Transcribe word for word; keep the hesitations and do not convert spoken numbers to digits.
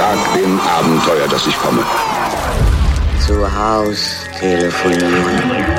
Sag dem Abenteuer, dass ich komme. Zu Haus telefonieren.